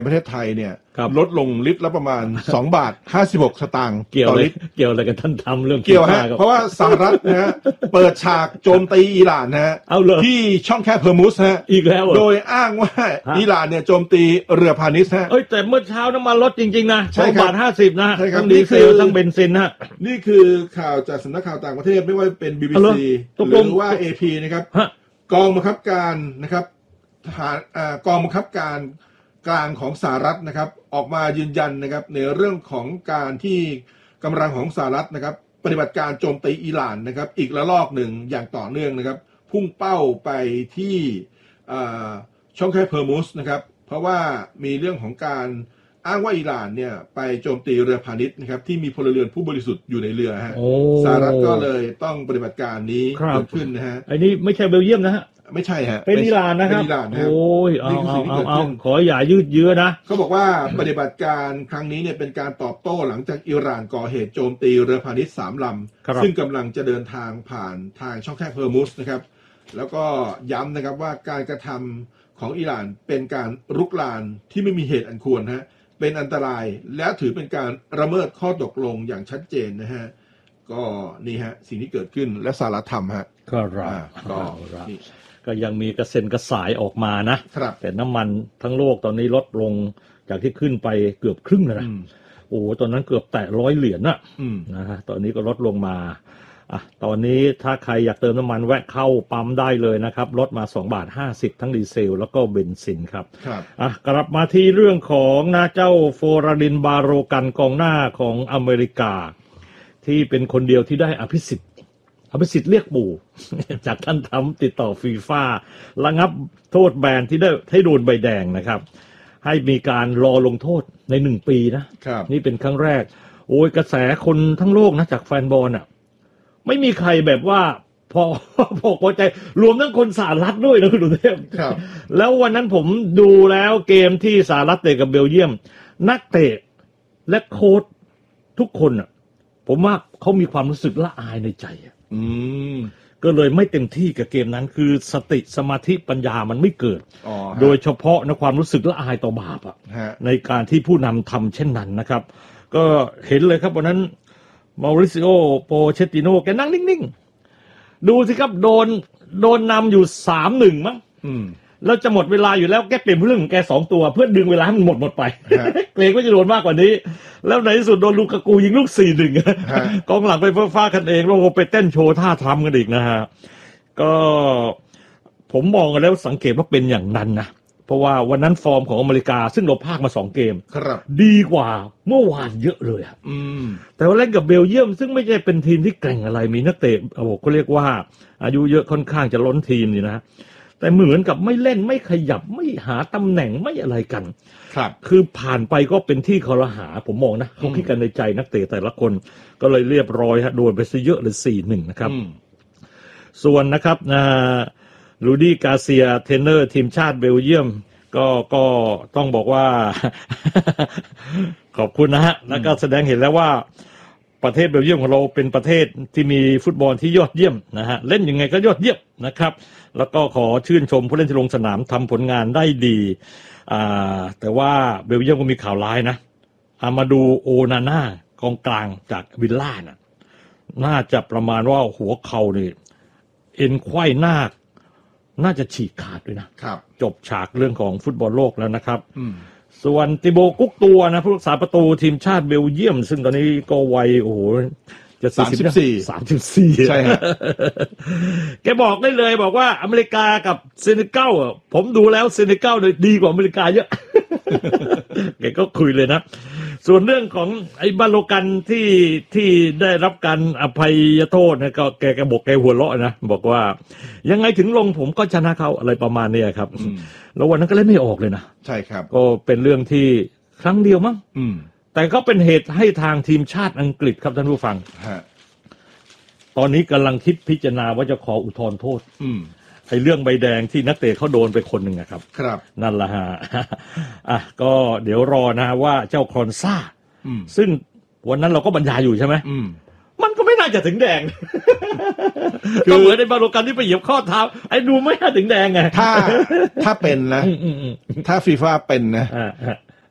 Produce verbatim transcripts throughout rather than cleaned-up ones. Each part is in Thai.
ประเทศไทยเนี่ยลดลงลิตรละประมาณสองบาทห้าสิบหกสตางค์ต่อลิตรเกี่ยวอะไรกันท่านทำเรื่องเกี่ยวฮะเพราะว่าสหรัฐนะฮะเปิดฉากโจมตีอิหร่านนะฮะที่ช่องแคบเฮอร์มุสฮะอีกแล้วโดยอ้างว่าอิหร่านเนี่ยโจมตีเรือพาณิชย์ฮะเอ้ยแต่เมื่อเช้าน้ำมันลดจริงๆนะสองบาทห้าสิบนะทั้งดีเซลทั้งเบนซินฮะนี่คือข่าวจากสำนักข่าวต่างประเทศไม่ว่าเป็น บี บี ซี หรือว่า เอ พี นะครับกองบังคับการนะครับทหารกองบังคับการกลางของสหรัฐนะครับออกมายืนยันนะครับในเรื่องของการที่กำลังของสหรัฐนะครับปฏิบัติการโจมตีอิหร่านนะครับอีกระลอกหนึ่งอย่างต่อเนื่องนะครับพุ่งเป้าไปที่ช่องแคบเฮอร์มุสนะครับเพราะว่ามีเรื่องของการอ้างว่าอิหร่านเนี่ยไปโจมตีเรือพาณิชย์นะครับที่มีพลเรือนผู้บริสุทธิ์อยู่ในเรือฮะสหรัฐก็เลยต้องปฏิบัติการนี้เกิดขึ้นนะฮะอันนี้ไม่ใช่เบลเยียมนะฮะไม่ใช่ฮะเป็นอิหร่านนะครับโอ้ยเอาเอาเอาเอาขออย่ายืดเยื้อนะเขาบอกว่าปฏิบัติการครั้งนี้เนี่ยเป็นการตอบโต้หลังจากอิหร่านก่อเหตุโจมตีเรือพาณิชย์สามลำซึ่งกำลังจะเดินทางผ่านทางช่องแคบเฮอร์มุสนะครับแล้วก็ย้ำนะครับว่าการกระทำของอิหร่านเป็นการรุกรานที่ไม่มีเหตุอันควรฮะเป็นอันตรายและถือเป็นการละเมิดข้อตกลงอย่างชัดเจนนะฮะก็นี่ฮะสิ่งที่เกิดขึ้นและสหรัฐทำฮะครับก็ก็ยังมีกระเซ็นกระสายออกมานะแต่น้ำมันทั้งโลกตอนนี้ลดลงจากที่ขึ้นไปเกือบครึ่งแล้วนะโอ้ตอนนั้นเกือบแตะร้อยเหรียญนะนะฮะตอนนี้ก็ลดลงมาอ่ะตอนนี้ถ้าใครอยากเติมน้ำมันแวะเข้าปั๊มได้เลยนะครับลดมาสองบาทห้าสิบทั้งดีเซลแล้วก็เบนซินครับอ่ะกลับมาที่เรื่องของนะเจ้าโฟราดินบาโรกันกองหน้าของอเมริกาที่เป็นคนเดียวที่ได้อภิสิทธิ์อภิสิทธิ์เรียกปู่จากท่านทำติดต่อฟีฟ่าระงับโทษแบนที่ได้ให้โดนใบแดงนะครับให้มีการรอลงโทษในหนึ่งปีนะนี่เป็นครั้งแรกโอ้ยกระแสคนทั้งโลกนะจากแฟนบอลอ่ะไม่มีใครแบบว่าพอพอพอใจรวมทั้งคนสหรัฐด้วยนะคุณดุเทพแล้ววันนั้นผมดูแล้วเกมที่สหรัฐเตะกับเบลเยียมนักเตะและโค้ชทุกคนอ่ะผมว่าเขามีความรู้สึกละอายในใจอ่ะก็เลยไม่เต็มที่กับเกมนั้นคือสติสมาธิปัญญามันไม่เกิดโดยเฉพาะในความรู้สึกละอายต่อบาปอ่ะในการที่ผู้นำทำเช่นนั้นนะครับก็เห็นเลยครับวันนั้นมาริซิโอโปเชตติโนแกนั่งนิ่งๆดูสิครับโดนโดนนำอยู่สามหนึ่งมั้งแล้วจะหมดเวลาอยู่แล้วแกเปลี่ยนผู้เล่นของแกสองตัวเพื่อดึงเวลาให้มันหมดหมดไปเกรงว่าจะโดนมากกว่านี้แล้วในที่สุดโดนลูกากูยิงลูกสี่หนึ่งกองหลังไปฟ้ากันเองแล้วไปเต้นโชว์ท่าทำกันอีกนะฮะก็ผมมองกันแล้วสังเกตว่าเป็นอย่างนั้นนะเพราะว่าวันนั้นฟอร์มของอเมริกาซึ่งเราพากมาสองเกมดีกว่าเมื่อวานเยอะเลยอ่ะแต่ว่าเล่นกับเบลเยียมซึ่งไม่ใช่เป็นทีมที่แกร่งอะไรมีนักเตะโอ้โหก็เรียกว่าอายุเยอะค่อนข้างจะล้นทีมนี่นะแต่เหมือนกับไม่เล่นไม่ขยับไม่หาตำแหน่งไม่อะไรกันครับคือผ่านไปก็เป็นที่คอรหาผมมองนะเขาคิดกันในใจนักเตะแต่ละคนก็เลยเรียบร้อยฮะโดนไปซะเยอะเลย สี่หนึ่ง นะครับส่วนนะครับลูดี้กาเซียเทรนเนอร์ทีมชาติเบลเยียมก็ก็ต้องบอกว่า ขอบคุณนะฮะแล้วก็แสดงเห็นแล้วว่าประเทศเบลเยียมของเราเป็นประเทศที่มีฟุตบอลที่ยอดเยี่ยมนะฮะเล่นยังไงก็ยอดเยี่ยมนะครับแล้วก็ขอชื่นชมผู้เล่นที่ลงสนามทำผลงานได้ดีอ่าแต่ว่าเบลเยียมก็มีข่าวร้ายนะอามาดูโอนาน่ากองกลางจากวิลล่าน่ะน่าจะประมาณว่าหัวเข่านี่เอ็นไขว้หน้าน่าจะฉีกขาดด้วยนะครับจบฉากเรื่องของฟุตบอลโลกแล้วนะครับส่วนติโบกุ๊กตัวนะผู้รักษาประตูทีมชาติเบลเยียมซึ่งตอนนี้ก็วัยโอ้โหจะสามสิบสี่สามสิบสี่ใช่ฮะแกบอกได้เลยบอกว่าอเมริกากับเซเนกัลอ่ะผมดูแล้วเซเนกัลเนี่ยดีกว่าอเมริกาเยอะแกก็คุยเลยนะส่วนเรื่องของไอ้บาโลกันที่ที่ได้รับการอภัยโทษนะก็แกแกบอกแกหัวเราะนะบอกว่ายังไงถึงลงผมก็ชนะเขาอะไรประมาณนี้ครับแล้ววันนั้นก็เล่นไม่ออกเลยนะใช่ครับก็เป็นเรื่องที่ครั้งเดียวมั้งแต่ก็เป็นเหตุให้ทางทีมชาติอังกฤษครับท่านผู้ฟังตอนนี้กำลังคิดพิจารณาว่าจะขออุทธรณ์โทษไอ้เรื่องใบแดงที่นักเตะเขาโดนไปคนหนึ่งครับครับนั่นละฮะอ่ะก็เดี๋ยวรอนะว่าเจ้าคอนซ่าซึ่งวันนั้นเราก็บรรยายอยู่ใช่ไหมมันก็ไม่น่าจะถึงแดงก็เหมือนในบาโลกันที่ไปเหยียบข้อเท้าไอ้ดูไม่น่าถึงแดงไงถ้าถ้าเป็นนะถ้าฟีฟ่าเป็นนะ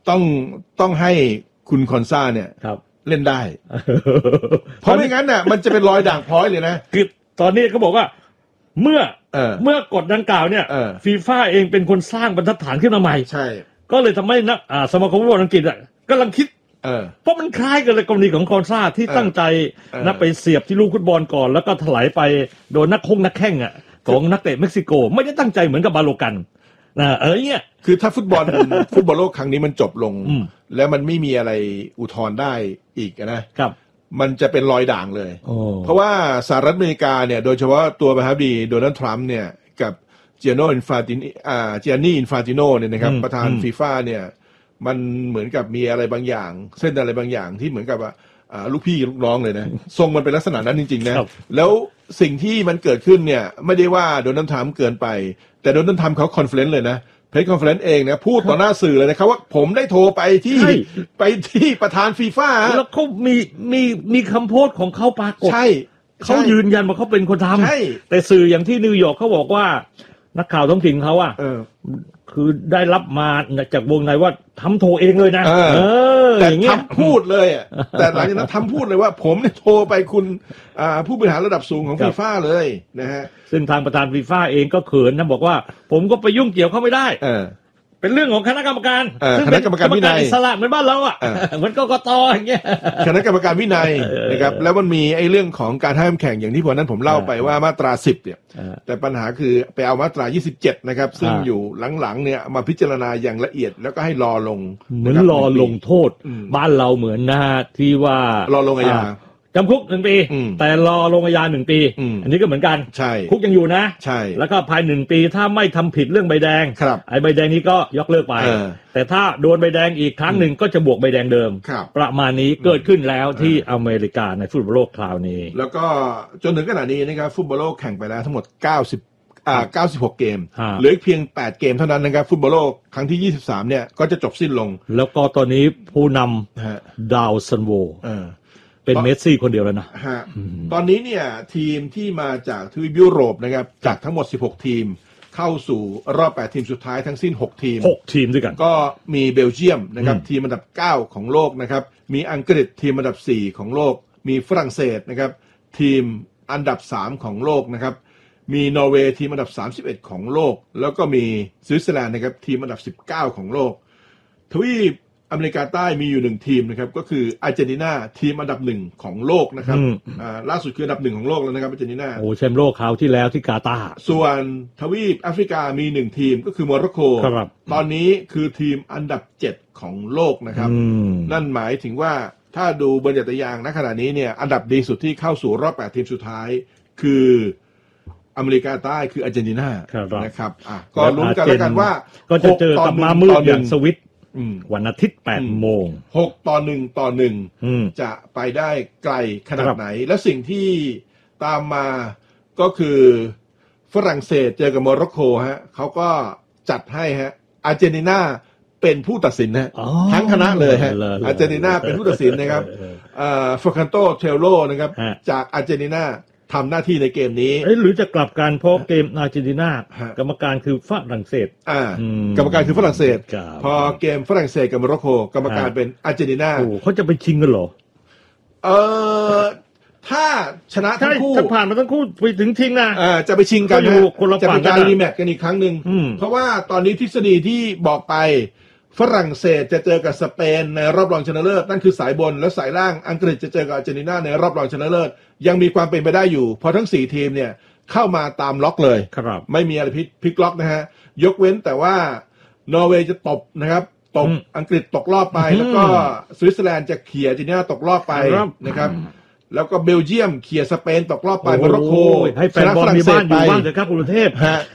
ต้องต้องให้คุณคอนซ่าเนี่ยเล่นได้ เพราะไม่งั้นน่ะมันจะเป็นรอยด่างพร้อยเลยนะคือตอนนี้เขาบอกว่าเมื่อเมื่อกฎดังกล่าวเนี่ยฟีฟ่าเองเป็นคนสร้างบรรทัดฐานขึ้นมาใหม่ใช่ก็เลยทำให้นักสมาคมฟุตบอลอังกฤษอ่ะกำลังคิดเพราะมันคล้ายกันเลยกรณีของคอนซ่าที่ตั้งใจนักไปเสียบที่ลูกฟุตบอลก่อนแล้วก็ถลายไปโดนนักคงนักแข่งอ่ะของนักเตะเม็กซิโกไม่ได้ตั้งใจเหมือนกับบาโลกันนะเออเนี่ยคือถ้าฟุตบอล ฟุตบอลโลกครั้งนี้มันจบลงแล้วมันไม่มีอะไรอุทธรณ์ได้อีกนะครับมันจะเป็นรอยด่างเลยเพราะว่าสหรัฐอเมริกาเนี่ยโดยเฉพาะตัวประธานาธิบดีโดนัลด์ทรัมป์เนี่ยกับเจียโนอินฟาตินอ่าเจียนี่อินฟาติโนเนี่ยนะครับประธานฟีฟ่าเนี่ยมันเหมือนกับมีอะไรบางอย่างเส้นอะไรบางอย่างที่เหมือนกับว่าลูกพี่ลูกน้องเลยนะทรงมันเป็นลักษณะนั้นจริงๆนะแล้วสิ่งที่มันเกิดขึ้นเนี่ยไม่ได้ว่าโดนัลด์ทรัมป์เกินไปแต่โดนัลด์ทรัมป์เขาคอนเฟอเรนซ์เลยนะเพจคอนเฟอเรนซ์เองนะพูดต่อหน้าสื่อเลยนะครับว่าผมได้โทรไปที่ไปที่ประธานฟีฟ่าแล้วเขามีมีมีคำโพสต์ของเขาปรากฏใช่เขายืนยันว่าเขาเป็นคนทำแต่สื่ออย่างที่นิวยอร์กเขาบอกว่านักข่าวท้องถิ่นเขาอ่ะคือได้รับมาจากวงในว่าทำโทรเองเลยนะเออแต่ทำพูดเลยอ่ะแต่หลังจากนั้นทำพูดเลยว่าผมเนี่ยโทรไปคุณผู้บริหารระดับสูงของฟีฟ่าเลยนะฮะซึ่งทางประธานฟีฟ่าเองก็เขินนะบอกว่าผมก็ไปยุ่งเกี่ยวเข้าไม่ได้เป็นเรื่องของคณะกรรมการคณะกรรมการวินัยอิสระเหมือนบ้านเราอ่ะเหมือนกกตอย่างเงี้ยคณะกรรมการวินัยนะครับแล้วมันมีไอ้เรื่องของการห้ามแข่งอย่างที่พอนั้นผมเล่าไปว่ามาตราสิบเนี่ยแต่ปัญหาคือไปเอามาตรายี่สิบเจ็ดนะครับซึ่งอยู่หลังๆเนี่ยมาพิจารณาอย่างละเอียดแล้วก็ให้รอลงเหมือนรอลงโทษบ้านเราเหมือนนะฮะที่ว่ารอลงอาญาจำคุกหนึ่งปีแต่รอลงอาญาหนึ่งปีอันนี้ก็เหมือนกันใช่คุกยังอยู่นะใช่แล้วก็ภายหนึ่งปีถ้าไม่ทำผิดเรื่องใบแดงไอ้ใบแดงนี้ก็ยกเลิกไปแต่ถ้าโดนใบแดงอีกครั้งหนึ่งก็จะบวกใบแดงเดิมประมาณนี้เกิดขึ้นแล้วที่อเมริกาในฟุตบอลโลกคราวนี้แล้วก็จนถึงขณะนี้นะครับฟุตบอลโลกแข่งไปแล้วทั้งหมดเก้าสิบอ่าเก้าสิบหกเกมเหลือเพียงแปดเกมเท่านั้นนะครับฟุตบอลโลกครั้งที่ยี่สิบสามเนี่ยก็จะจบสิ้นลงแล้วก็ตอนนี้ผู้นำดาวซันโวเป็นเมสซี่คนเดียวแล้วนะฮะตอนนี้เนี่ยทีมที่มาจากทวีปยุโรปนะครับจากทั้งหมดสิบหกทีมเข้าสู่รอบแปดทีมสุดท้ายทั้งสิ้นหกทีมหกทีมด้วยกันก็มีเบลเยียมนะครับทีมอันดับเก้าของโลกนะครับมีอังกฤษทีมอันดับสี่ของโลกมีฝรั่งเศสนะครับทีมอันดับสามของโลกนะครับมีนอร์เวย์ทีมอันดับสามสิบเอ็ดของโลกแล้วก็มีสวิตเซอร์แลนด์นะครับทีมอันดับสิบเก้าของโลกทวีปอเมริกาใต้มีอยู่หนึ่งทีมนะครับก็คืออาร์เจนตินาทีมอันดับหนึ่งของโลกนะครับอ่าล่าสุดคืออันดับหนึ่งของโลกแล้วนะครับอาร์เจนตินาโอ้แชมป์โลกคราวที่แล้วที่กาตาร์ส่วนทวีปแอฟริกามีหนึ่งทีมก็คือโมร็อกโกตอนนี้คือทีมอันดับเจ็ดของโลกนะครับนั่นหมายถึงว่าถ้าดูบรรยากาศณขณะนี้เนี่ยอันดับดีสุดที่เข้าสู่รอบแปดทีมสุดท้ายคืออเมริกาใต้คืออาร์เจนตินานะครับอ่ะก็ลุ้นกันแล้วกันว่าก็จะเจอกับมามืดอย่างสวิตวันอาทิตย์แปดโมงหกต่อหนึ่งต่อหนึ่งจะไปได้ไกลขนาดไหนและสิ่งที่ตามมาก็คือฝรั่งเศสเจอกับโมร็อกโกฮะเขาก็จัดให้ฮะอาร์เจนตินาเป็นผู้ตัดสินนะทั้งคณะเลยฮะอาร์เจนตินาเป็นผู้ตัดสินนะครับฟอร์คันโตเทลโลนะครับจากอาร์เจนตินาทำหน้าที่ในเกมนี้หรือจะกลับกันเพราะเกมอาร์เจนตินากรรมการคือฝรั่งเศสอ่ากรรมการคือฝรั่งเศสพอเกมฝรั่งเศสกับโมร็อกโกกรรมการเป็นอาร์เจนตินาโอ้เขาจะไปชิงกันเหรอเออถ้าชนะทั้งคู่ถ้าผ่านมาทั้งคู่ไปถึงชิงนะอ่าจะไปชิงกันจะเป็นการรีแมตช์กันอีกครั้งหนึ่งเพราะว่าตอนนี้ทฤษฎีที่บอกไปฝรั่งเศสจะเจอกับสเปนในรอบรองชนะเลิศนั่นคือสายบนและสายล่างอังกฤษจะเจอกับอาร์เจนตินาในรอบรองชนะเลิศยังมีความเป็นไปได้อยู่เพราะทั้งสี่ทีมเนี่ยเข้ามาตามล็อกเลยไม่มีอะไรพลิกล็อกนะฮะยกเว้นแต่ว่านอร์เวย์จะตบนะครับตบอังกฤษตกรอบไปแล้วก็สวิตเซอร์แลนด์จะเขี่ยอาร์เจนตินาตกรอบไปนะครับแล้วก็เบลเยียมเขี่ยสเปนตกรอบไปโมร็อกโกให้แฟนบอลมีบ้านอยู่บ้างเถอะครับกรุงเทพฮะ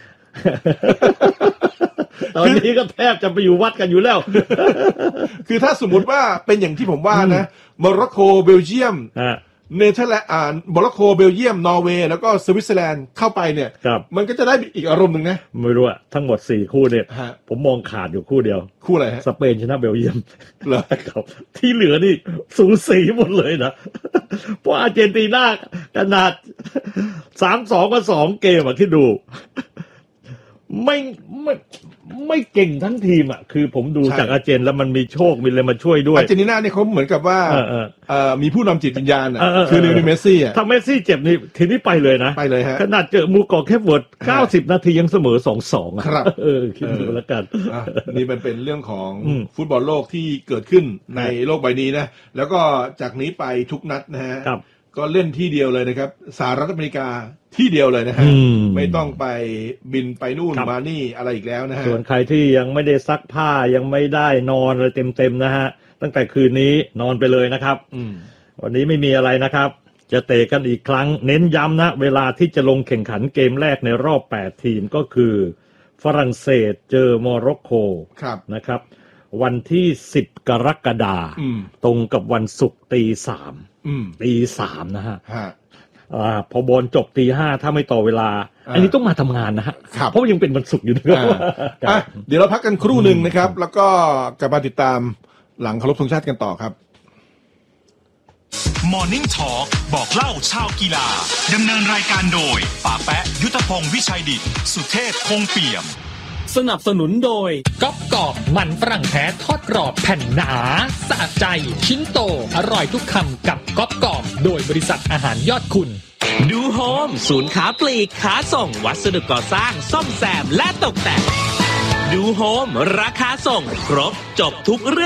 ตอนนี้ก็แทบจะไปอยู่วัดกันอยู่แล้วคือถ้าสมมุติว่าเป็นอย่างที่ผมว่านะโมร็อกโกเบลเยียมเนเธอร์แลนด์อ่าโมร็อกโกเบลเยียมนอร์เวย์แล้วก็สวิตเซอร์แลนด์เข้าไปเนี่ยมันก็จะได้อีกอารมณ์หนึ่งนะไม่รู้อะทั้งหมดสี่คู่เนี่ยผมมองขาดอยู่คู่เดียวคู่อะไรฮะสเปนชนะเบลเยียมเหรอครับที่เหลือนี่สูสีหมดเลยนะเพราะอาร์เจนตินาขนาดสามสองกับสองเกมอะที่ดูไม่ไม่ไม่เก่งทั้งทีมอ่ะคือผมดูจากอาร์เจนแล้วมันมีโชคมีอะไรมาช่วยด้วยอาร์เจนตินาเนี่ยเขาเหมือนกับว่าเอ่อมีผู้นำจิตวิญญาณอ่ะคือลิโอเนลเมสซี่อ่ะถ้าเมสซี่เจ็บนี่ทีนี้ไปเลยนะไปเลยฮะขนาดเจอมูกอแคปเวิร์ดเก้าสิบนาทียังเสมอ สองสอง อ่ะครับเออคิดดูแล้วกันนี่มันเป็นเรื่องของฟุตบอลโลกที่เกิดขึ้นในโลกใบนี้นะแล้วก็จากนี้ไปทุกนัดนะฮะก็เล่นที่เดียวเลยนะครับสหรัฐอเมริกาที่เดียวเลยนะฮะไม่ต้องไปบินไปนู่นมานี่อะไรอีกแล้วนะฮะส่วนใครที่ยังไม่ได้ซักผ้ายังไม่ได้นอนอะไรเต็มๆนะฮะตั้งแต่คืนนี้นอนไปเลยนะครับวันนี้ไม่มีอะไรนะครับจะเตะกันอีกครั้งเน้นย้ำนะเวลาที่จะลงแข่งขันเกมแรกในรอบแปดทีมก็คือฝรั่งเศสเจอโมร็อกโกนะครับวันที่สิบกรกฎาคมตรงกับวันศุกร์ตีสามตีสามนะฮะอ่าพอบอลจบตีห้าถ้าไม่ต่อเวลาอันนี้ต้องมาทำงานนะฮะเพราะยังเป็นวันศุกร์อยู่นะครับเดี๋ยวเราพักกันครู่หนึ่งนะครับแล้วก็กลับมาติดตามหลังเคารพธงชาติกันต่อครับ Morning Talk บอกเล่าชาวกีฬาดำเนินรายการโดยป๋าแปะยุทธพงศ์วิชัยดิษฐ์สุเทพคงเปี่ยมสนับสนุนโดยก๊อบกรอบมันฝรั่งแท้ทอดกรอบแผ่นหนาสะใจชิ้นโตอร่อยทุกคำกับก๊อบกรอบโดยบริษัทอาหารยอดคุณดูโฮมศูนย์ค้าปลีกค้าส่งวัสดุก่อสร้างซ่อมแซมและตกแต่งดูโฮมราคาส่งครบจบทุกเรื่อง